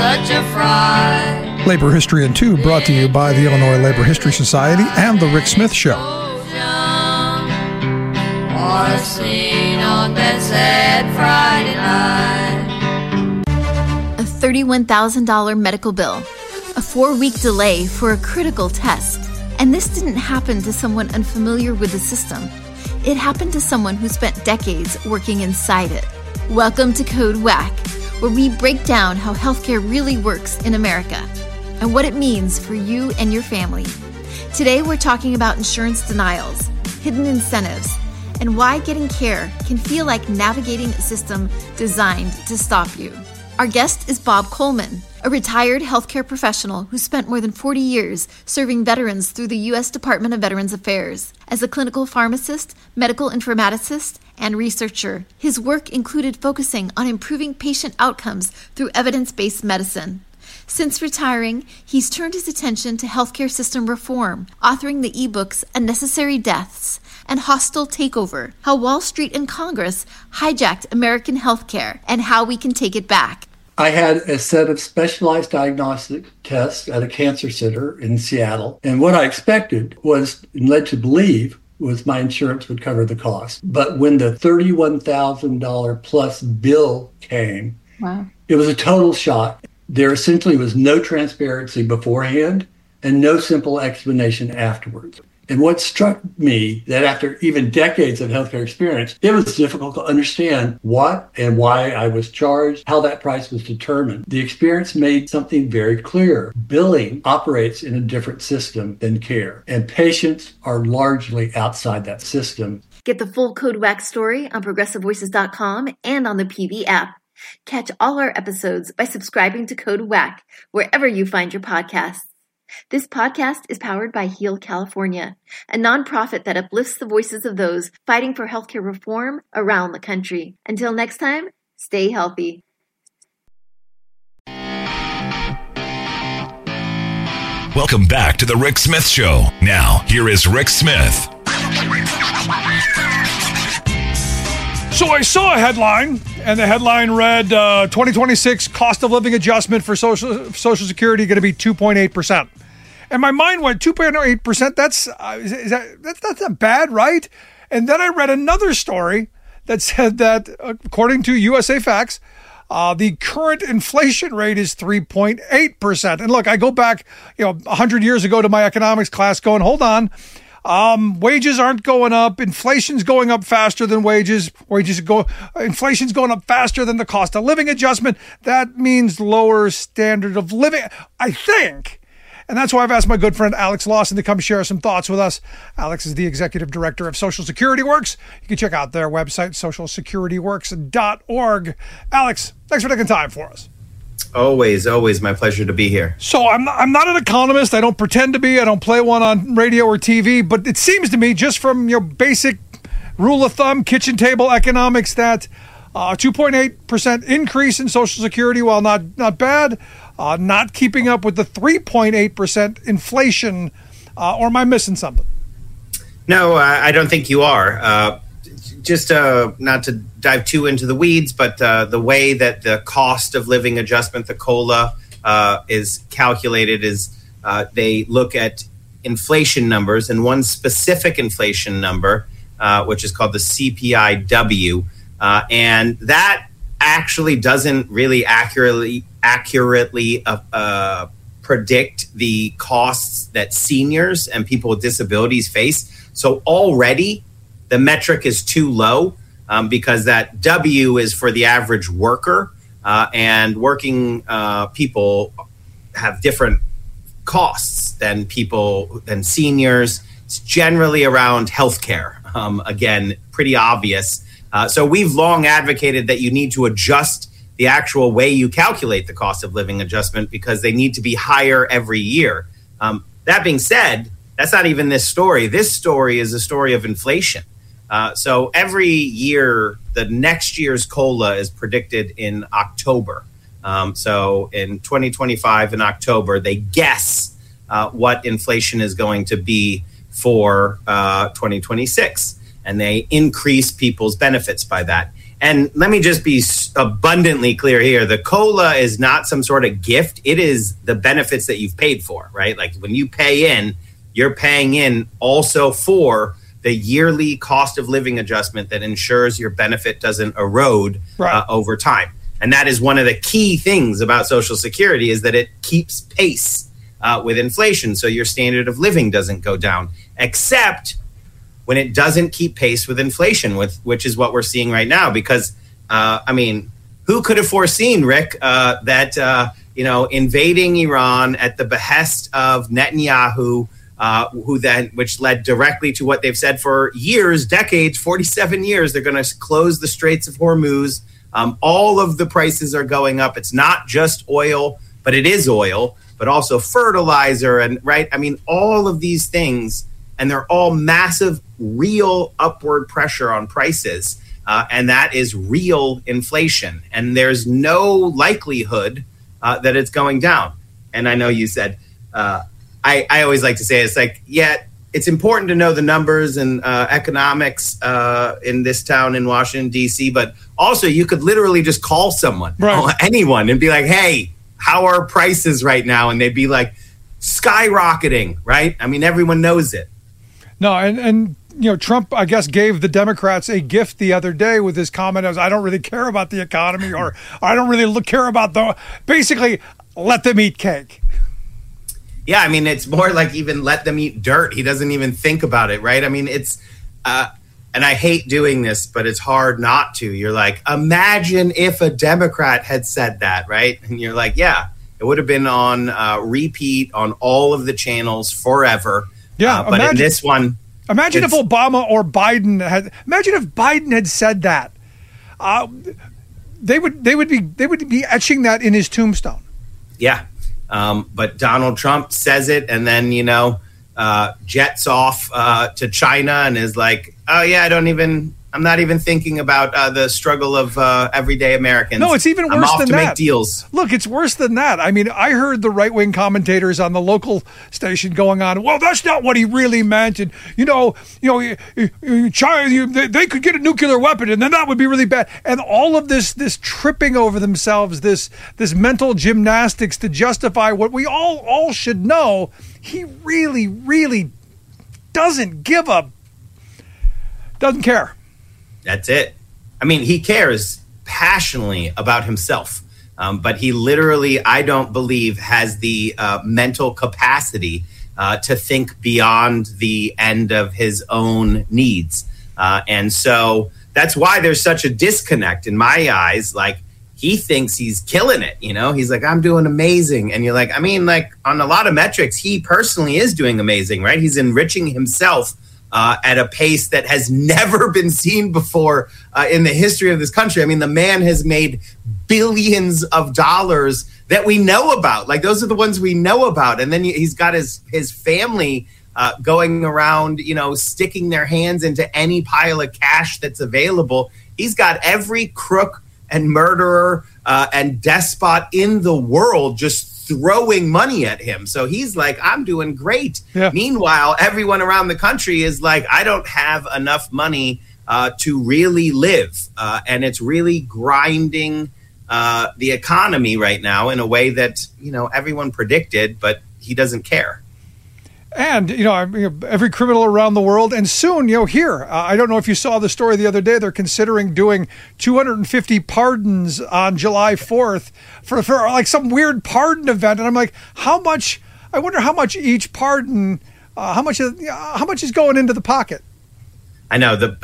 such a fright. Labor History in 2 brought to you by the Illinois Labor History Society and The Rick Smith Show. Or seen on that sad Friday night. A $31,000 medical bill, a 4-week delay for a critical test. And this didn't happen to someone unfamiliar with the system. It happened to someone who spent decades working inside it. Welcome to Code Whack, where we break down how healthcare really works in America and what it means for you and your family. Today, we're talking about insurance denials, hidden incentives, and why getting care can feel like navigating a system designed to stop you. Our guest is Bob Coleman, a retired healthcare professional who spent more than 40 years serving veterans through the U.S. Department of Veterans Affairs. As a clinical pharmacist, medical informaticist, and researcher, his work included focusing on improving patient outcomes through evidence-based medicine. Since retiring, he's turned his attention to healthcare system reform, authoring the ebooks Unnecessary Deaths and Hostile Takeover, How Wall Street and Congress Hijacked American Healthcare and How We Can Take It Back. I had a set of specialized diagnostic tests at a cancer center in Seattle. And what I expected was, and led to believe, was my insurance would cover the cost. But when the $31,000 plus bill came, Wow. It was a total shock. There essentially was no transparency beforehand and no simple explanation afterwards. And what struck me that after even decades of healthcare experience, it was difficult to understand what and why I was charged, how that price was determined. The experience made something very clear. Billing operates in a different system than care, and patients are largely outside that system. Get the full Code Whack story on ProgressiveVoices.com and on the PV app. Catch all our episodes by subscribing to Code Whack wherever you find your podcasts. This podcast is powered by Heal California, a nonprofit that uplifts the voices of those fighting for healthcare reform around the country. Until next time, stay healthy. Welcome back to The Rick Smith Show. Now, here is Rick Smith. So I saw a headline, and the headline read, 2026 cost of living adjustment for Social Security going to be 2.8%. And my mind went, 2.8%, that's not bad, right? And then I read another story that said that, according to USA Facts, the current inflation rate is 3.8%. And look, I go back, 100 years ago to my economics class going, hold on, wages aren't going up. Inflation's going up faster than wages. Inflation's going up faster than the cost of living adjustment. That means lower standard of living, I think. And that's why I've asked my good friend Alex Lawson to come share some thoughts with us. Alex is the executive director of Social Security Works. You can check out their website, socialsecurityworks.org. Alex, thanks for taking time for us. Always my pleasure to be here. So I'm not an economist. I don't pretend to be. I don't play one on radio or TV. But it seems to me, just from your basic rule of thumb, kitchen table economics, that 2.8% increase in Social Security, while not bad, not keeping up with the 3.8% inflation. Or am I missing something? No, I don't think you are. Just not to dive too into the weeds, but the way that the cost of living adjustment, the COLA, is calculated is they look at inflation numbers, and one specific inflation number, which is called the CPIW, and that actually doesn't really accurately predict the costs that seniors and people with disabilities face. So already the metric is too low because that W is for the average worker, and working people have different costs than seniors. It's generally around healthcare. Again, pretty obvious. So we've long advocated that you need to adjust the actual way you calculate the cost of living adjustment because they need to be higher every year. That being said, that's not even this story. This story is a story of inflation. So every year, the next year's COLA is predicted in October. So in 2025 in October, they guess what inflation is going to be for 2026. And they increase people's benefits by that. And let me just be abundantly clear here. The COLA is not some sort of gift. It is the benefits that you've paid for, right? Like when you pay in, you're paying in also for the yearly cost of living adjustment that ensures your benefit doesn't erode over time. And that is one of the key things about Social Security, is that it keeps pace with inflation. So your standard of living doesn't go down, except when it doesn't keep pace with inflation, which is what we're seeing right now. Because, who could have foreseen, Rick, that invading Iran at the behest of Netanyahu, which led directly to what they've said for years, decades, 47 years, they're going to close the Straits of Hormuz. All of the prices are going up. It's not just oil, but it is oil, but also fertilizer and all of these things. And they're all massive, real upward pressure on prices. And that is real inflation. And there's no likelihood that it's going down. And I know you said, I always like to say, it's important to know the numbers and economics in this town in Washington, D.C., but also you could literally just call someone, anyone, and be like, hey, how are prices right now? And they'd be like, skyrocketing, right? I mean, everyone knows it. No, and Trump, I guess, gave the Democrats a gift the other day with his comment as, I don't really care about the economy, or I don't really care about basically, let them eat cake. Yeah, it's more like even let them eat dirt. He doesn't even think about it, right? It's, and I hate doing this, but it's hard not to. You're like, imagine if a Democrat had said that, right? And you're like, yeah, it would have been on repeat on all of the channels forever. Yeah, but in this one, imagine if Obama or Biden had said that. They would be etching that in his tombstone. Yeah. But Donald Trump says it and then, jets off to China and is like, oh, yeah, I'm not even thinking about the struggle of everyday Americans. No, it's even worse than that. Make deals. Look, it's worse than that. I heard the right-wing commentators on the local station going on, well, that's not what he really meant. And, China, they could get a nuclear weapon and then that would be really bad. And all of this tripping over themselves, this mental gymnastics to justify what we all should know. He really, really doesn't care. That's it. He cares passionately about himself, but he literally, I don't believe, has the mental capacity to think beyond the end of his own needs. And so that's why there's such a disconnect in my eyes. Like, he thinks he's killing it. He's like, I'm doing amazing. And you're like, on a lot of metrics, he personally is doing amazing, right? He's enriching himself at a pace that has never been seen before in the history of this country. The man has made billions of dollars that we know about. Like, those are the ones we know about. And then he's got his family going around, sticking their hands into any pile of cash that's available. He's got every crook and murderer and despot in the world just throwing money at him. So he's like, I'm doing great. Yeah. Meanwhile, everyone around the country is like, I don't have enough money to really live. And it's really grinding the economy right now in a way that, everyone predicted, but he doesn't care. And, every criminal around the world, and soon, here, I don't know if you saw the story the other day, they're considering doing 250 pardons on July 4th for like some weird pardon event. And I'm like, I wonder how much each pardon, how much is going into the pocket? I know. The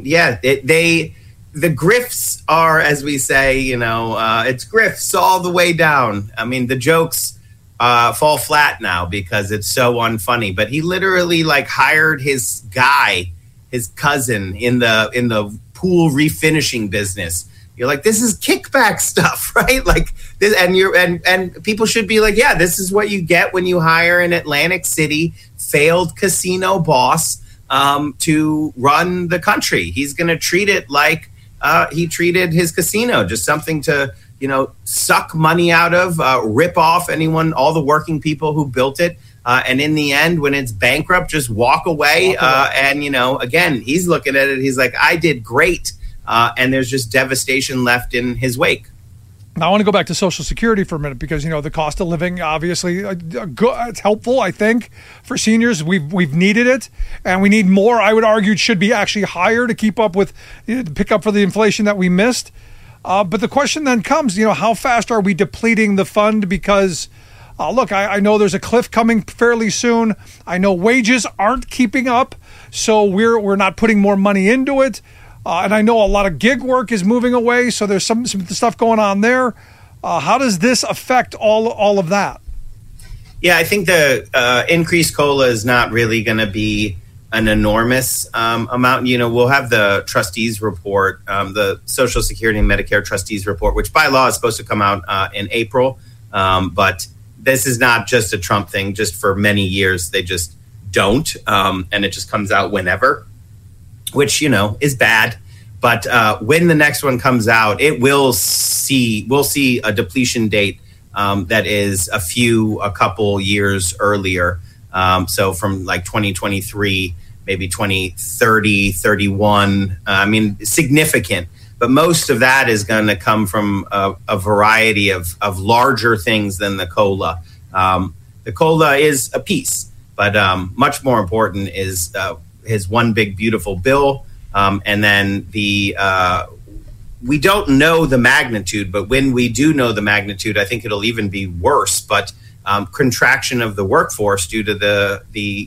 grifts are, as we say, it's grifts all the way down. The jokes fall flat now because it's so unfunny. But he literally hired his cousin in the pool refinishing business. You're like, this is kickback stuff, right? Like this, and people should be like, yeah, this is what you get when you hire an Atlantic City failed casino boss to run the country. He's going to treat it like he treated his casino, just something to suck money out of, rip off all the working people who built it. And in the end, when it's bankrupt, just walk away. And, again, he's looking at it. He's like, I did great. and there's just devastation left in his wake. Now, I want to go back to Social Security for a minute because, the cost of living, obviously, it's helpful, I think, for seniors. We've needed it, and we need more. I would argue it should be actually higher to keep up with, to pick up for the inflation that we missed. But the question then comes, how fast are we depleting the fund? Because, look, I know there's a cliff coming fairly soon. I know wages aren't keeping up, so we're not putting more money into it. And I know a lot of gig work is moving away, so there's some stuff going on there. How does this affect all of that? Yeah, I think the increased COLA is not really going to be an enormous amount. We'll have the trustees report, the Social Security and Medicare trustees report, which by law is supposed to come out in April. But this is not just a Trump thing. Just for many years, they just don't. And it just comes out whenever, which, is bad. But when the next one comes out, we'll see a depletion date that is a couple years earlier. So from like 2023, maybe 2030, 31, significant. But most of that is going to come from a variety of larger things than the COLA. The COLA is a piece, but much more important is his one big beautiful bill. And then we don't know the magnitude, but when we do know the magnitude, I think it'll even be worse. But contraction of the workforce due to the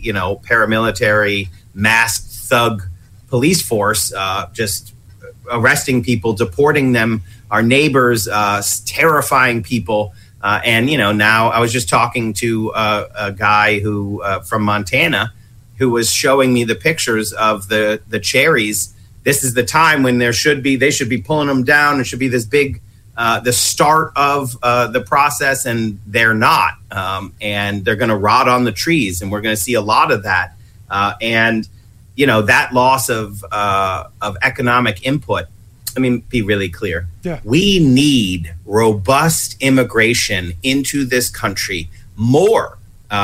paramilitary masked thug police force just arresting people, deporting them, our neighbors, terrifying people. And now I was just talking to a guy who from Montana who was showing me the pictures of the cherries. This is the time when they should be pulling them down. It should be this big, the start of the process, and they're not. And they're going to rot on the trees, and we're going to see a lot of that. And that loss of economic input. Be really clear. Yeah. We need robust immigration into this country more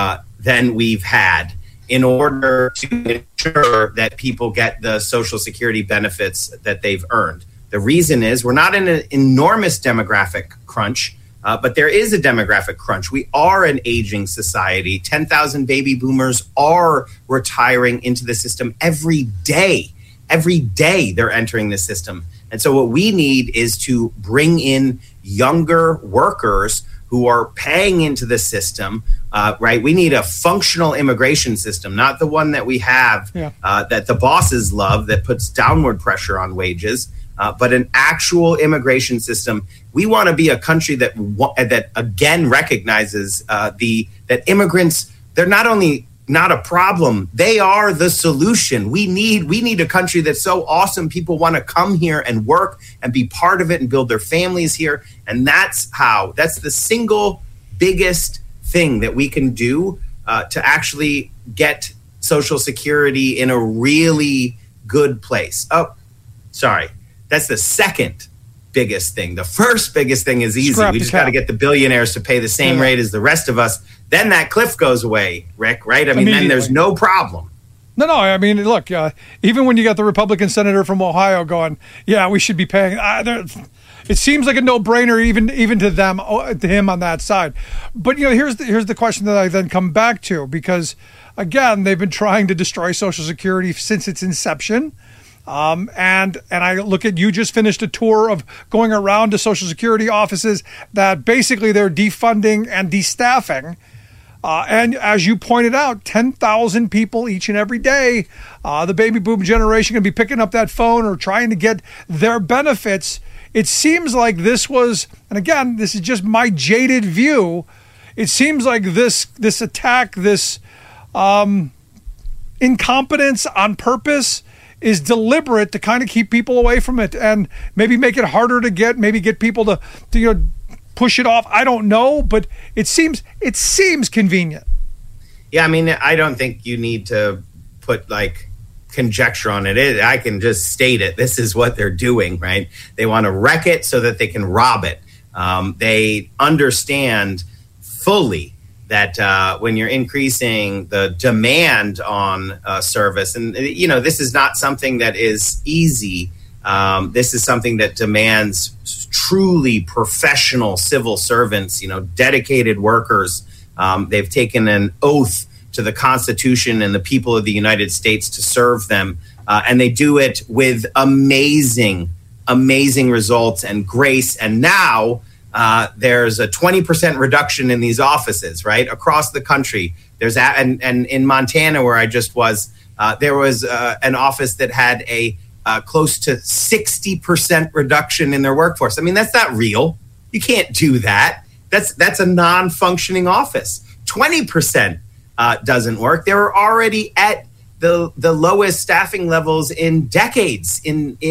than we've had, in order to ensure that people get the Social Security benefits that they've earned. The reason is we're not in an enormous demographic crunch, but there is a demographic crunch. We are an aging society. 10,000 baby boomers are retiring into the system every day. Every day they're entering the system. And so what we need is to bring in younger workers who are paying into the system, right? We need a functional immigration system, not the one that we have that the bosses love, that puts downward pressure on wages, but an actual immigration system. We want to be a country that again recognizes that immigrants, they're not only not a problem, they are the solution. We need a country that's so awesome people want to come here and work and be part of it and build their families here. And that's the single biggest thing that we can do to actually get Social Security in a really good place. Oh, sorry. That's the second biggest thing. The first biggest thing is easy. We just got to get the billionaires to pay the same rate as the rest of us. Then that cliff goes away, Rick, right? Then there's no problem. No, look, even when you got the Republican senator from Ohio going, yeah, we should be paying. It seems like a no-brainer even to them, to him on that side. But here's the question that I then come back to, because again, they've been trying to destroy Social Security since its inception. And I look at, you just finished a tour of going around to Social Security offices that basically they're defunding and destaffing. And as you pointed out, 10,000 people each and every day, the baby boom generation going to be picking up that phone or trying to get their benefits. It seems like this was, and again, this is just my jaded view, it seems like this attack, this incompetence on purpose is deliberate to kind of keep people away from it and maybe make it harder to get people to push it off. I don't know, but it seems convenient. Yeah, I don't think you need to put conjecture on it. I can just state it. This is what they're doing, right? They want to wreck it so that they can rob it. They understand fully that when you're increasing the demand on service, and this is not something that is easy This is something that demands truly professional civil servants, dedicated workers. They've taken an oath to the Constitution and the people of the United States to serve them. And they do it with amazing results and grace. And now there's a 20% reduction in these offices, right, across the country. And in Montana, where I just was, there was an office that had a close to 60% reduction in their workforce. I mean, that's not real. You can't do that. That's a non-functioning office. 20% doesn't work. They were already at the lowest staffing levels in decades.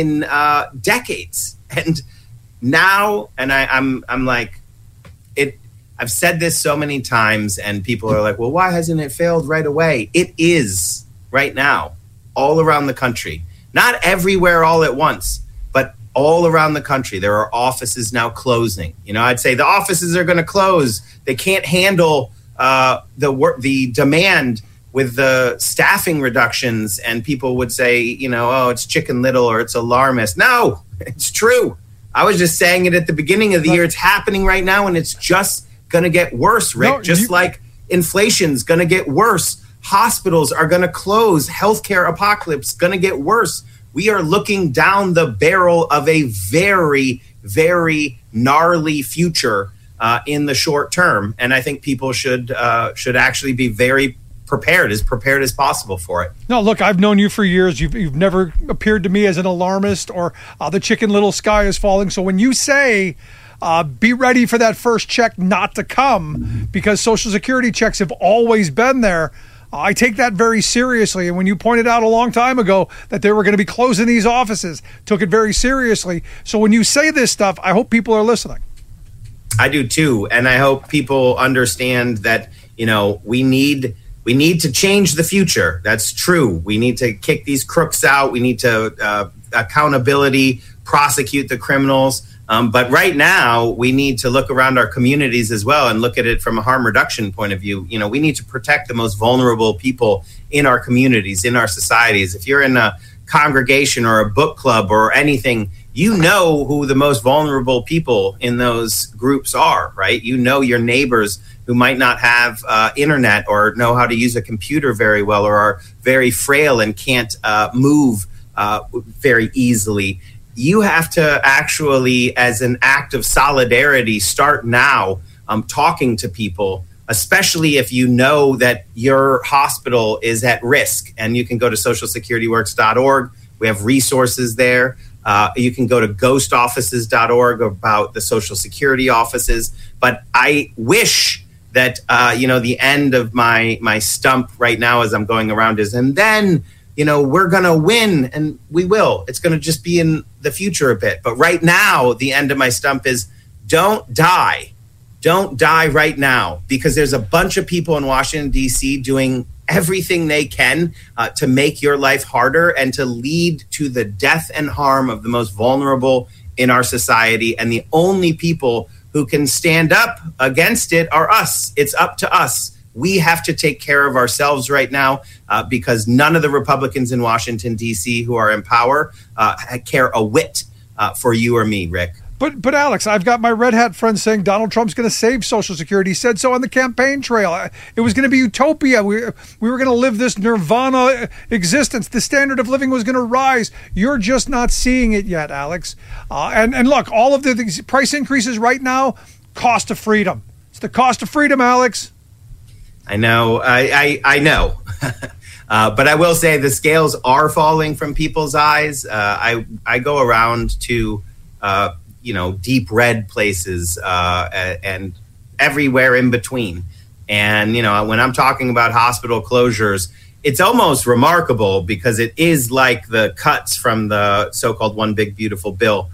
Decades, and now, and I'm like, it. I've said this so many times, and people are like, "Well, why hasn't it failed right away?" It is right now, all around the country. Not everywhere all at once, but all around the country. There are offices now closing. I'd say the offices are going to close. They can't handle the demand with the staffing reductions, and people would say, oh, it's Chicken Little or it's alarmist. No, it's true. I was just saying it at the beginning of the year. It's happening right now, and it's just going to get worse, Rick. Like inflation's going to get worse. Hospitals are going to close. Healthcare apocalypse going to get worse. We are looking down the barrel of a very, very gnarly future in the short term, and I think people should actually be very prepared as possible for it. No, look, I've known you for years. You've never appeared to me as an alarmist or the Chicken Little sky is falling. So when you say be ready for that first check not to come, because Social Security checks have always been there, I take that very seriously. And when you pointed out a long time ago that they were going to be closing these offices, took it very seriously. So when you say this stuff, I hope people are listening. I do too. And I hope people understand that, we need to change the future. That's true. We need to kick these crooks out. We need to accountability, prosecute the criminals. But right now, we need to look around our communities as well and look at it from a harm reduction point of view. We need to protect the most vulnerable people in our communities, in our societies. If you're in a congregation or a book club or anything, you know who the most vulnerable people in those groups are, right? You know your neighbors who might not have internet or know how to use a computer very well or are very frail and can't move very easily. You have to actually, as an act of solidarity, start now talking to people, especially if you know that your hospital is at risk. And you can go to socialsecurityworks.org. We have resources there. You can go to ghostoffices.org about the Social Security offices. But I wish that, the end of my stump right now as I'm going around is, and then, we're going to win, and we will. It's going to just be in the future a bit. But right now, the end of my stump is don't die. Don't die right now, because there's a bunch of people in Washington, D.C. doing everything they can to make your life harder and to lead to the death and harm of the most vulnerable in our society. And the only people who can stand up against it are us. It's up to us. We have to take care of ourselves right now because none of the Republicans in Washington, D.C. who are in power care a whit for you or me, Rick. But Alex, I've got my red hat friend saying Donald Trump's going to save Social Security. He said so on the campaign trail. It was going to be utopia. We were going to live this nirvana existence. The standard of living was going to rise. You're just not seeing it yet, Alex. And look, all of the price increases right now, cost of freedom. It's the cost of freedom, Alex. I know. I know. But I will say the scales are falling from people's eyes. I go around to deep red places and everywhere in between. And, when I'm talking about hospital closures, it's almost remarkable because it is like the cuts from the so-called One Big Beautiful Bill.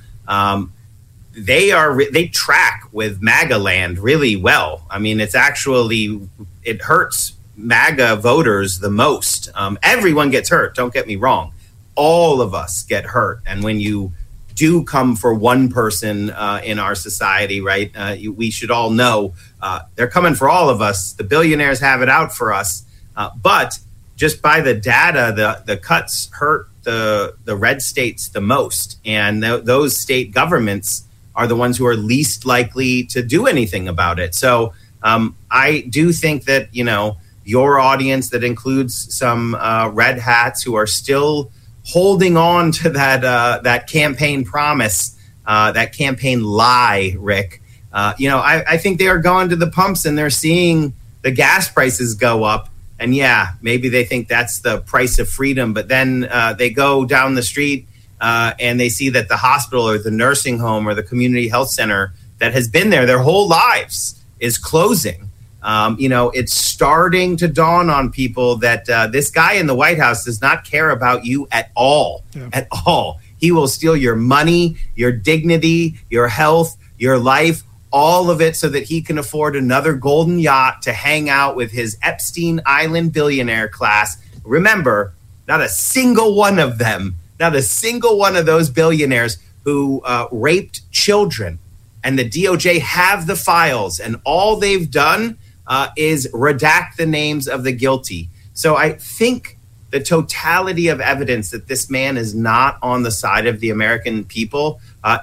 They track with MAGA land really well. I mean, it hurts MAGA voters the most. Everyone gets hurt. Don't get me wrong. All of us get hurt. And when you do come for one person in our society, right? We should all know they're coming for all of us. The billionaires have it out for us. But just by the data, the cuts hurt the red states the most. And those state governments are the ones who are least likely to do anything about it. So I do think that, your audience that includes some red hats who are still holding on to that campaign promise, that campaign lie, Rick. I think they are going to the pumps and they're seeing the gas prices go up. And yeah, maybe they think that's the price of freedom. But then they go down the street and they see that the hospital or the nursing home or the community health center that has been there their whole lives is closing. It's starting to dawn on people that this guy in the White House does not care about you at all, at all. He will steal your money, your dignity, your health, your life, all of it so that he can afford another golden yacht to hang out with his Epstein Island billionaire class. Remember, not a single one of them, not a single one of those billionaires who raped children. And the DOJ have the files, and all they've done is redact the names of the guilty. So I think the totality of evidence that this man is not on the side of the American people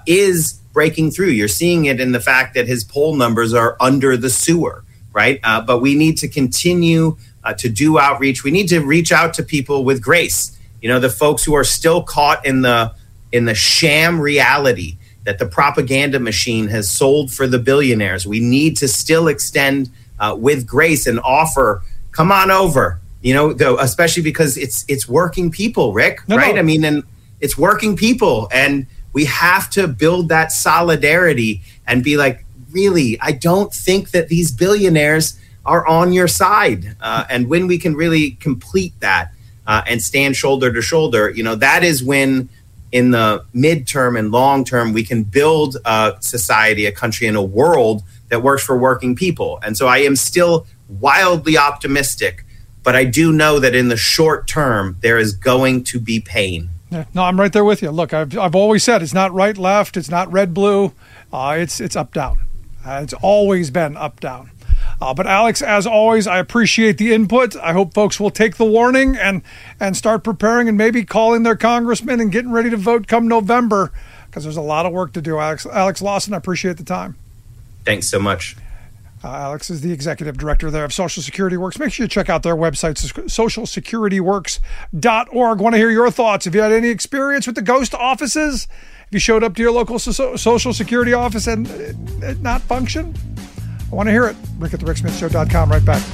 is breaking through. You're seeing it in the fact that his poll numbers are under the sewer, right? But we need to continue to do outreach. We need to reach out to people with grace. The folks who are still caught in the sham reality that the propaganda machine has sold for the billionaires. We need to still extend with grace and offer, come on over, especially because it's working people, Rick, right? No. I mean, and it's working people, and we have to build that solidarity and be like, really, I don't think that these billionaires are on your side. And when we can really complete that and stand shoulder to shoulder, that is when in the midterm and long term, we can build a society, a country, and a world that works for working people. And so I am still wildly optimistic, but I do know that in the short term, there is going to be pain. Yeah, no, I'm right there with you. Look, I've always said it's not right, left. It's not red, blue. It's up, down. It's always been up, down. But Alex, as always, I appreciate the input. I hope folks will take the warning and start preparing and maybe calling their congressman and getting ready to vote come November, because there's a lot of work to do. Alex Lawson, I appreciate the time. Thanks so much. Alex is the executive director there of Social Security Works. Make sure you check out their website, socialsecurityworks.org. Want to hear your thoughts. If you had any experience with the ghost offices, if you showed up to your local Social Security office and it not function, I want to hear it. Rick at thericksmithshow.com. Right back.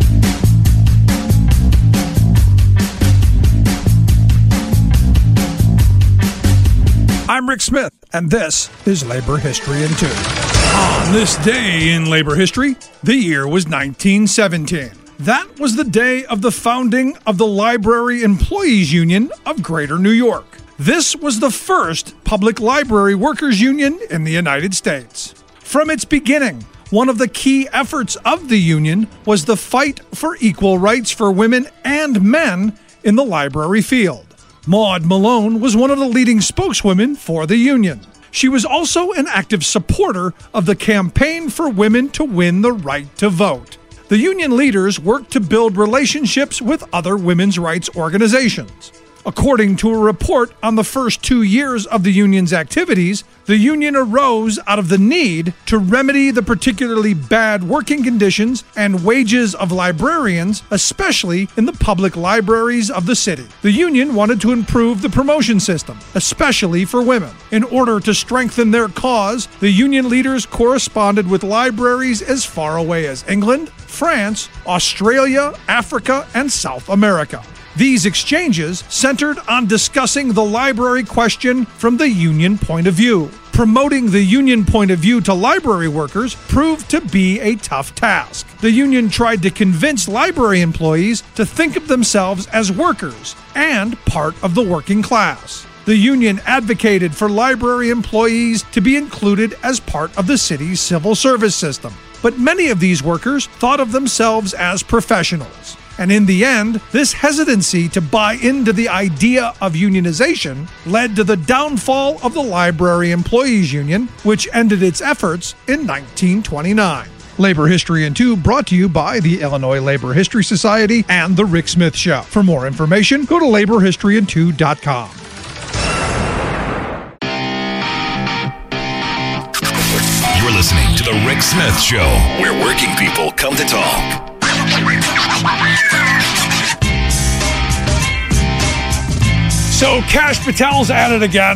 I'm Rick Smith, and this is Labor History in 2. On this day in labor history, the year was 1917. That was the day of the founding of the Library Employees Union of Greater New York. This was the first public library workers union in the United States. From its beginning, one of the key efforts of the union was the fight for equal rights for women and men in the library field. Maud Malone was one of the leading spokeswomen for the union. She was also an active supporter of the campaign for women to win the right to vote. The union leaders worked to build relationships with other women's rights organizations. According to a report on the first 2 years of the union's activities, the union arose out of the need to remedy the particularly bad working conditions and wages of librarians, especially in the public libraries of the city. The union wanted to improve the promotion system, especially for women. In order to strengthen their cause, the union leaders corresponded with libraries as far away as England, France, Australia, Africa, and South America. These exchanges centered on discussing the library question from the union point of view. Promoting the union point of view to library workers proved to be a tough task. The union tried to convince library employees to think of themselves as workers and part of the working class. The union advocated for library employees to be included as part of the city's civil service system. But many of these workers thought of themselves as professionals. And in the end, this hesitancy to buy into the idea of unionization led to the downfall of the Library Employees Union, which ended its efforts in 1929. Labor History in 2 brought to you by the Illinois Labor History Society and The Rick Smith Show. For more information, go to laborhistoryin2.com. You're listening to The Rick Smith Show, where working people come to talk. So Kash Patel's at it again.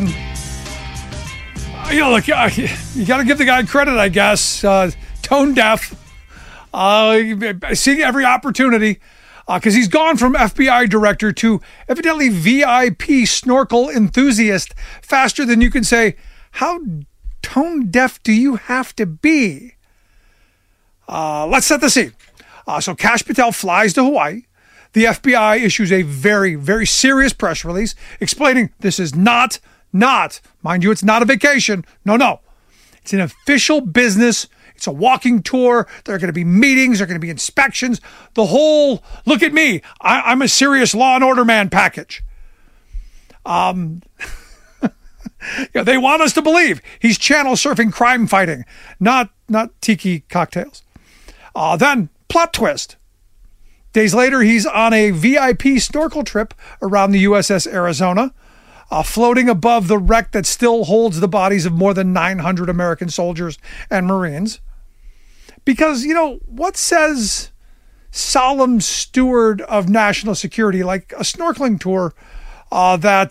Look, you got to give the guy credit, I guess. Tone deaf, seeing every opportunity, because he's gone from FBI director to evidently VIP snorkel enthusiast faster than you can say, how tone deaf do you have to be? Let's set the scene. So Kash Patel flies to Hawaii. The FBI issues a very, very serious press release explaining this is not, mind you, it's not a vacation. No. It's an official business. It's a walking tour. There are going to be meetings. There are going to be inspections. The whole, look at me, I'm a serious law and order man package. They want us to believe he's channel surfing crime fighting, not tiki cocktails. Then, plot twist. Days later, he's on a VIP snorkel trip around the USS Arizona, floating above the wreck that still holds the bodies of more than 900 American soldiers and Marines. Because, what says solemn steward of national security, like a snorkeling tour that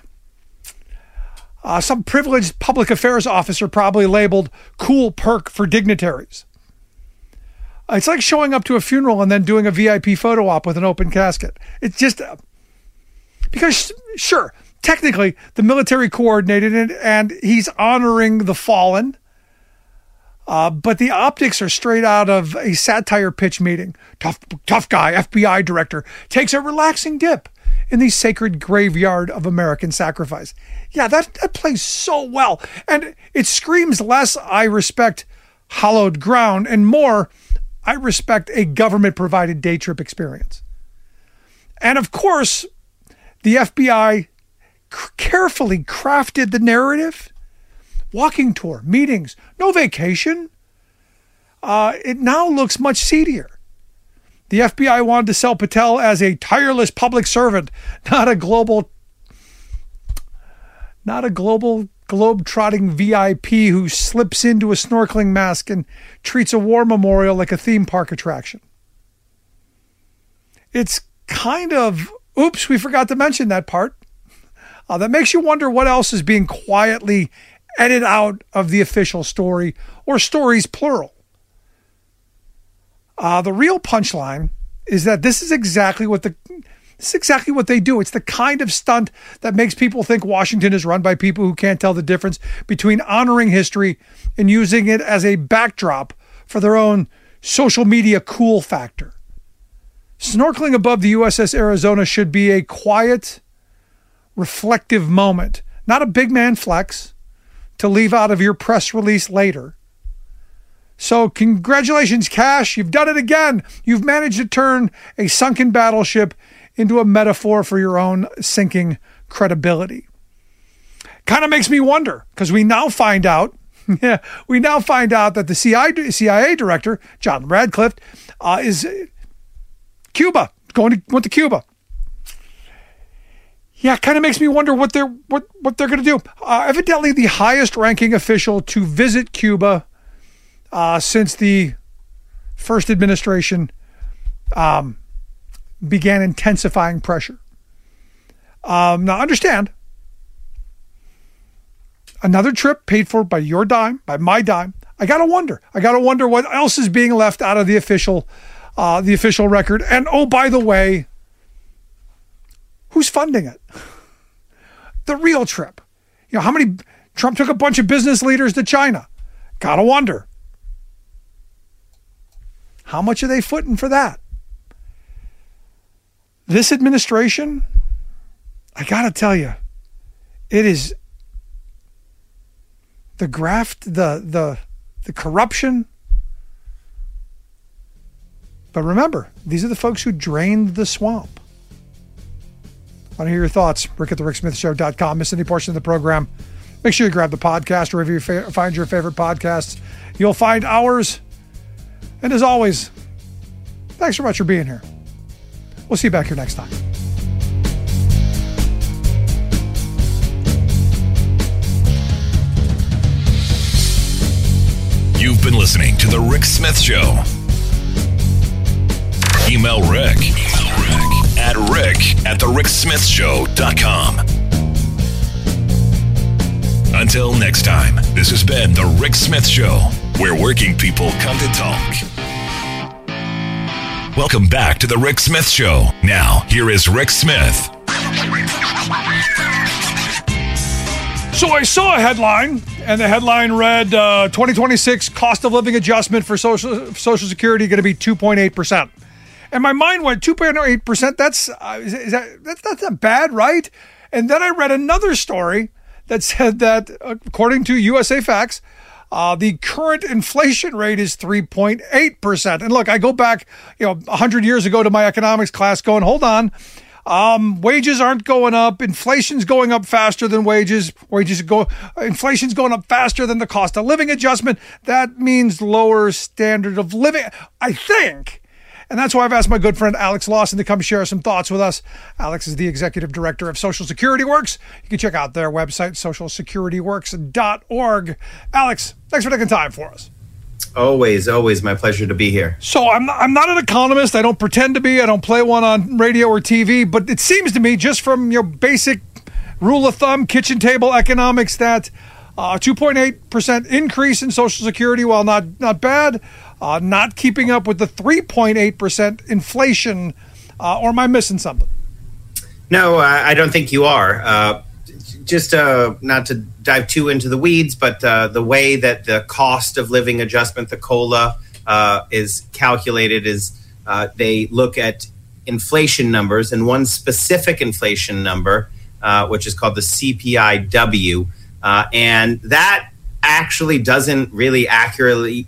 some privileged public affairs officer probably labeled cool perk for dignitaries? It's like showing up to a funeral and then doing a VIP photo op with an open casket. It's just because, sure, technically the military coordinated it and he's honoring the fallen. But the optics are straight out of a satire pitch meeting. Tough guy, FBI director, takes a relaxing dip in the sacred graveyard of American sacrifice. Yeah, that plays so well. And it screams less, I respect hallowed ground, and more, I respect a government-provided day trip experience. And of course, the FBI carefully crafted the narrative. Walking tour, meetings, no vacation. It now looks much seedier. The FBI wanted to sell Patel as a tireless public servant, not a global globe-trotting VIP who slips into a snorkeling mask and treats a war memorial like a theme park attraction. It's kind of, oops, we forgot to mention that part. That makes you wonder what else is being quietly edited out of the official story, or stories plural. The real punchline is that this is exactly what they do. It's the kind of stunt that makes people think Washington is run by people who can't tell the difference between honoring history and using it as a backdrop for their own social media cool factor. Snorkeling above the USS Arizona should be a quiet, reflective moment, not a big man flex to leave out of your press release later. So congratulations, Kash. You've done it again. You've managed to turn a sunken battleship into a metaphor for your own sinking credibility. Kind of makes me wonder, because we now find out that the CIA director, John Radcliffe, is Cuba, went to Cuba. Yeah, kind of makes me wonder what they're going to do. Evidently, the highest ranking official to visit Cuba since the first administration began intensifying pressure. Now, understand, another trip paid for by your dime, by my dime. I gotta wonder what else is being left out of the official record. And oh, by the way, who's funding it? The real trip. How many? Trump took a bunch of business leaders to China. Gotta wonder. How much are they footing for that? This administration, I gotta tell you, it is the graft, the corruption. But remember, these are the folks who drained the swamp. I want to hear your thoughts. Rick at thericksmithshow.com. Miss any portion of the program, make sure you grab the podcast wherever you find your favorite podcasts. You'll find ours And as always, thanks so much for being here. We'll see you back here next time. You've been listening to The Rick Smith Show. Email Rick at rick@thericksmithshow.com. Until next time, this has been The Rick Smith Show, where working people come to talk. Welcome back to The Rick Smith Show. Now, here is Rick Smith. So I saw a headline, and the headline read 2026 cost of living adjustment for Social Security going to be 2.8%. And my mind went 2.8%. That's not bad, right? And then I read another story that said that according to USA Facts, the current inflation rate is 3.8%. And look, I go back, 100 years ago to my economics class going, hold on. Wages aren't going up. Inflation's going up faster than wages. Inflation's going up faster than the cost of living adjustment. That means lower standard of living, I think. And that's why I've asked my good friend Alex Lawson to come share some thoughts with us. Alex is the executive director of Social Security Works. You can check out their website, socialsecurityworks.org. Alex, thanks for taking time for us. Always my pleasure to be here. So I'm not an economist. I don't pretend to be. I don't play one on radio or TV. But it seems to me, just from your basic rule of thumb, kitchen table economics, that 2.8% increase in Social Security, while not bad, not keeping up with the 3.8% inflation. Or am I missing something? No, I don't think you are. Just not to dive too into the weeds, but the way that the cost of living adjustment, the COLA, is calculated is they look at inflation numbers, and one specific inflation number, which is called the CPIW, and that actually doesn't really accurately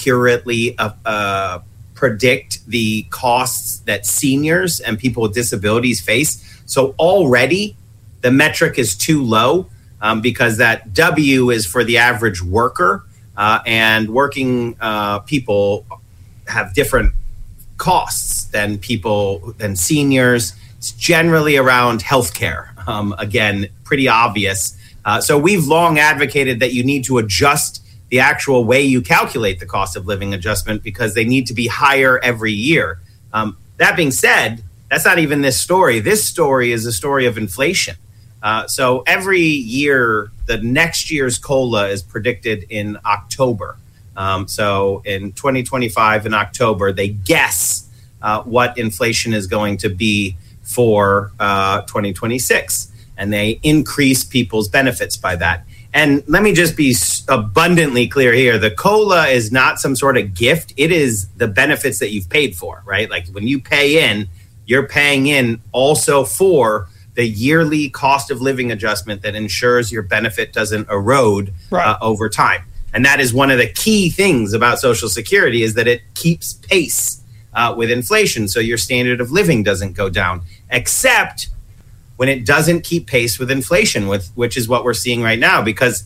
predict the costs that seniors and people with disabilities face. So already the metric is too low because that W is for the average worker, and working people have different costs than seniors. It's generally around healthcare. Again, pretty obvious. So we've long advocated that you need to adjust the actual way you calculate the cost of living adjustment because they need to be higher every year. That being said, that's not even this story. This story is a story of inflation. So every year, the next year's COLA is predicted in October. So in 2025 in October, they guess what inflation is going to be for 2026. And they increase people's benefits by that. And let me just be abundantly clear here. The COLA is not some sort of gift. It is the benefits that you've paid for, right? Like when you pay in, you're paying in also for the yearly cost of living adjustment that ensures your benefit doesn't erode over time. And that is one of the key things about Social Security is that it keeps pace with inflation. So your standard of living doesn't go down, except when it doesn't keep pace with inflation, which is what we're seeing right now. Because,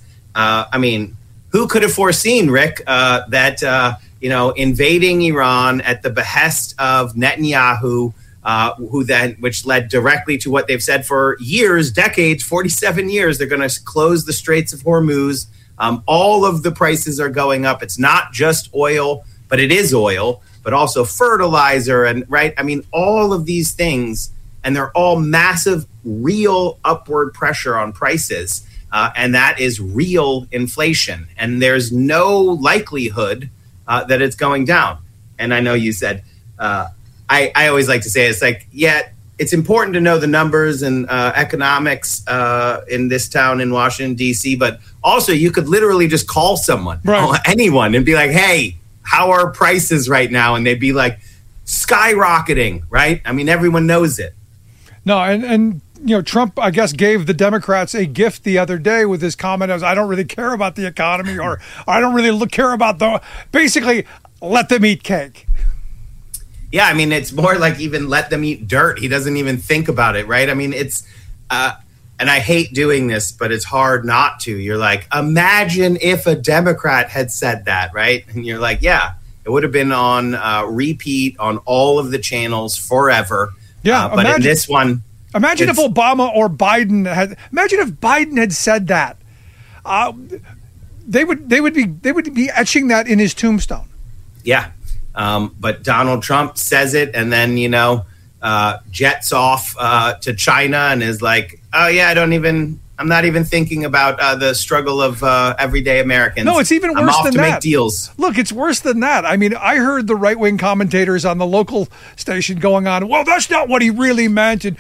who could have foreseen, Rick, that invading Iran at the behest of Netanyahu, which led directly to what they've said for years, decades, 47 years, they're going to close the Straits of Hormuz. All of the prices are going up. It's not just oil, but it is oil, but also fertilizer and all of these things. And they're all massive, real upward pressure on prices. And that is real inflation. And there's no likelihood that it's going down. And I know you said, I always like to say, it's important to know the numbers and economics in this town in Washington, D.C. But also you could literally just call someone, anyone, and be like, hey, how are prices right now? And they'd be like, skyrocketing, right? I mean, everyone knows it. No, and Trump, I guess, gave the Democrats a gift the other day with his comment as, I don't really care about the economy, or I don't really care about basically, let them eat cake. Yeah, it's more like even let them eat dirt. He doesn't even think about it, right? It's, and I hate doing this, but it's hard not to. You're like, imagine if a Democrat had said that, right? And you're like, yeah, It would have been on repeat on all of the channels forever. Yeah, but in this one, imagine if Obama or Biden had said that. They would be etching that in his tombstone. Yeah. But Donald Trump says it and then, jets off to China and is like, oh, yeah, I'm not even thinking about the struggle of everyday Americans. No, it's even worse than that. Make deals. Look, it's worse than that. I mean, I heard the right-wing commentators on the local station going on, well, that's not what he really meant. And,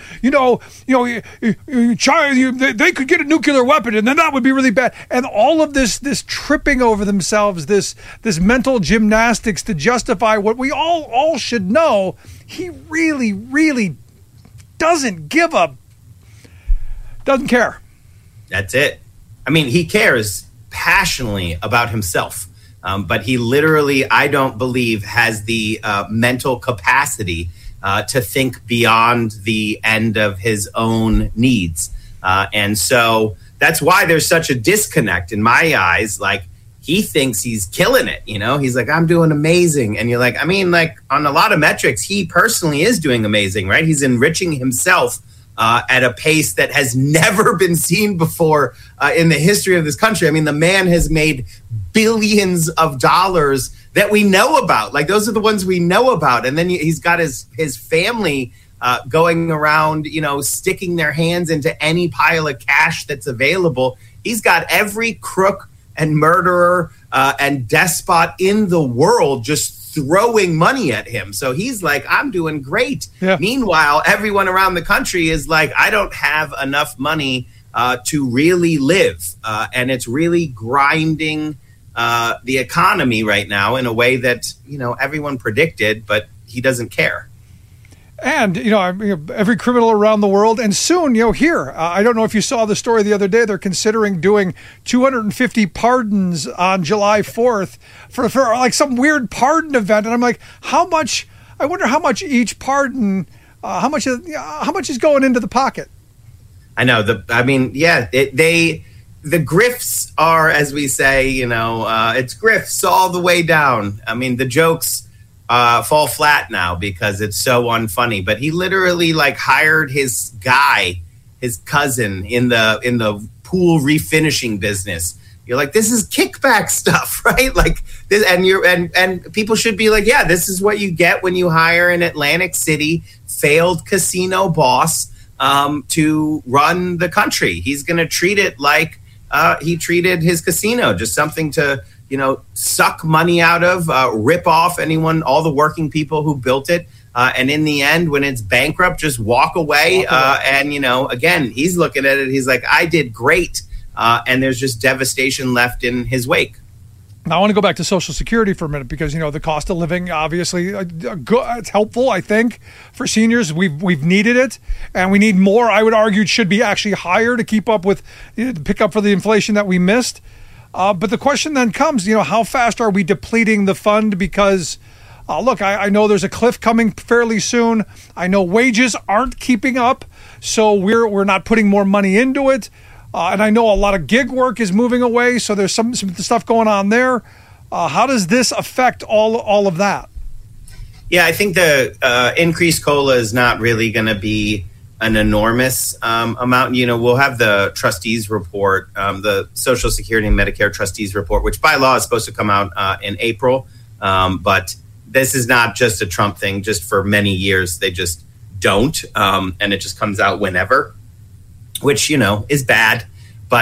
China, they could get a nuclear weapon and then that would be really bad. And all of this tripping over themselves, this mental gymnastics to justify what we all should know. He really, really doesn't care. That's it. I mean, he cares passionately about himself, but he literally, I don't believe, has the mental capacity to think beyond the end of his own needs. And so that's why there's such a disconnect in my eyes. Like, he thinks he's killing it. He's like, I'm doing amazing. And you're like, I mean, like on a lot of metrics, he personally is doing amazing, right? He's enriching himself at a pace that has never been seen before in the history of this country. I mean, the man has made billions of dollars that we know about. Like, those are the ones we know about. And then he's got his family going around, sticking their hands into any pile of cash that's available. He's got every crook and murderer and despot in the world just throwing money at him. So he's like, I'm doing great. Yeah. Meanwhile, everyone around the country is like, I don't have enough money to really live. And it's really grinding the economy right now in a way that, everyone predicted, but he doesn't care. And, every criminal around the world, and soon, here, I don't know if you saw the story the other day, they're considering doing 250 pardons on July 4th for like some weird pardon event. And I'm like, I wonder how much each pardon, how much is going into the pocket? I know. The grifts are, as we say, it's grifts all the way down. I mean, the jokes fall flat now because it's so unfunny. But he literally hired his cousin in the pool refinishing business. You're like, this is kickback stuff, right? Like this, and people should be like, yeah, this is what you get when you hire an Atlantic City failed casino boss to run the country. He's going to treat it like he treated his casino, just something to suck money out of, rip off all the working people who built it. And in the end, when it's bankrupt, just walk away. And, again, he's looking at it. He's like, I did great. And there's just devastation left in his wake. Now, I want to go back to Social Security for a minute because, the cost of living, obviously, it's helpful, I think, for seniors. We've needed it, and we need more. I would argue it should be actually higher to keep up with, pick up for the inflation that we missed. But the question then comes, how fast are we depleting the fund? Because, look, I know there's a cliff coming fairly soon. I know wages aren't keeping up, so we're not putting more money into it. And I know a lot of gig work is moving away, so there's some stuff going on there. How does this affect all of that? Yeah, I think the increased COLA is not really going to be an enormous amount. We'll have the trustees report, the Social Security and Medicare trustees report, which by law is supposed to come out in April. But this is not just a Trump thing. Just for many years, they just don't. And it just comes out whenever, which, is bad.